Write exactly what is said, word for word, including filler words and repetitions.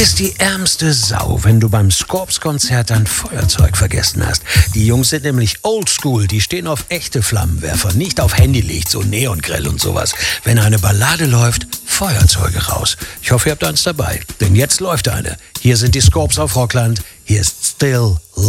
Ist die ärmste Sau, wenn du beim Scorps-Konzert dein Feuerzeug vergessen hast. Die Jungs sind nämlich oldschool, die stehen auf echte Flammenwerfer, nicht auf Handylicht, so Neongrill und sowas. Wenn eine Ballade läuft, Feuerzeuge raus. Ich hoffe, ihr habt eins dabei, denn jetzt läuft eine. Hier sind die Scorps auf Rockland, hier ist Still